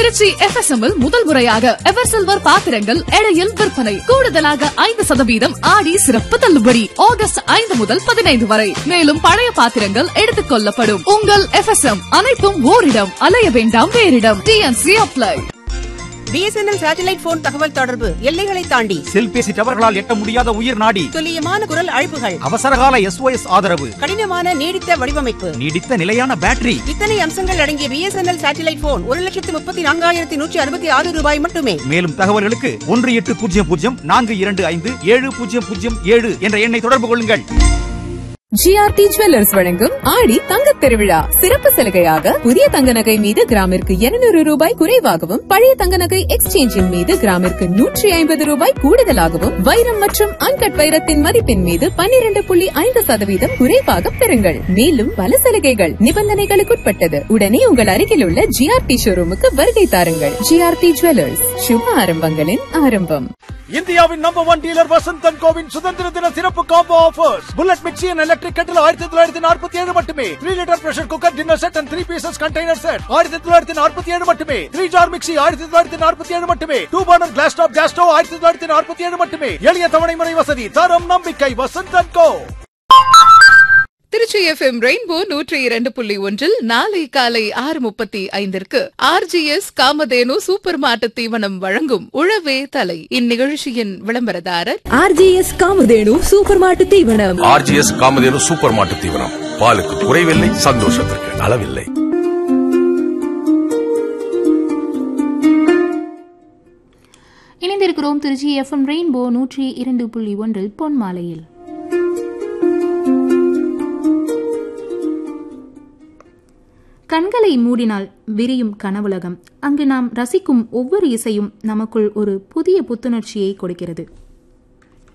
Trichy FSM முதல் முறையாக ever silver பாத்திரங்கள் எடையில் விற்பனை. கூடுதலாக 5% ஆடி சிறப்பு தள்ளுபடி. ஆகஸ்ட் 5 முதல் 15 வரை. மேலும் பழைய பாத்திரங்கள் எடுத்துக் கொள்ளப்படும். உங்கள் FSM அனைத்தும் ஓரிடம், அலைய வேண்டாம் வேறிடம். TNC apply. BSNL satellite phone தகவல் தொடர்பு எல்லைகளை தாண்டி செல்பேசி டவர்களால் எட்ட முடியாத உயிர் நாடி. துல்லியமான குரல் அழைப்புகள், அவசரகால SOS ஆதரவு, கடினமான நீடித்த வடிவமைப்பு, நீடித்த நிலையான பேட்டரி. இத்தனை அம்சங்கள் அடங்கிய BSNL சேட்டலைட் போன் 1,34,166 ரூபாய் மட்டுமே. மேலும் தகவல்களுக்கு 1800-425-7007 என்ற எண்ணை தொடர்பு கொள்ளுங்கள். GRT ஜுவல்லர்ஸ் வழங்கும் ஆடி தங்கத் திருவிழா சிறப்பு சலுகையாக புதிய தங்க நகை மீது கிராமிற்கு 200 ரூபாய் குறைவாகவும், பழைய தங்க நகை எக்ஸ்சேஞ்சின் மீது கிராமிற்கு 150 ரூபாய் கூடுதலாகவும், வைரம் மற்றும் அன்கட் வைரத்தின் மதிப்பின் மீது 12.5% குறைவாக பெறுங்கள். மேலும் பல சலுகைகள் நிபந்தனைகளுக்குட்பட்டது. உடனே உங்கள் அருகில் உள்ள GRT ஷோரூமுக்கு வருகை தாருங்கள். GRT ஜுவல்லர்ஸ், சுப ஆரம்பங்களின் ஆரம்பம். இந்தியாவின் நம்பர் 1 டீலர் வசந்தன் கோவின் சுதந்திர தின சிறப்பு combo offers. Bullet mixie and electric கட்டில் 1947 மட்டுமே. 3 litre pressure cooker dinner set and 3 pieces container set 1947 மட்டுமே. 3 ஜார் மிக்சி 1947 மட்டுமே. 2 burner class top gas stove 1947 மட்டுமே. எளிய தவணை முறை வசதி, தரம் நம்பிக்கை வசந்தன் கோ. திருச்சி FM ரெயின்போ 102.1 நாளை காலை 6:35 RGS காமதேனு சூப்பர் மாட்டு தீவனம் வழங்கும் உழவே தலை. இந்நிகழ்ச்சியின் விளம்பரதாரர் RGS காமதேனு சூப்பர் மாட்டு தீவனம். RGS காமதேனு சூப்பர் மாட்டு தீவனம். பாலுக்கு குறைவில்லை, சந்தோஷத்திற்கு அளவில்லை. இணைந்திருக்கிறோம் திருச்சி FM ரெயின்போ 102.1 பொன்மாலையில். கண்களை மூடினால் விரியும் கனவுலகம். அங்கு நாம் ரசிக்கும் ஒவ்வொரு இசையும் நமக்குள் ஒரு புதிய புத்துணர்ச்சியை கொடுக்கிறது.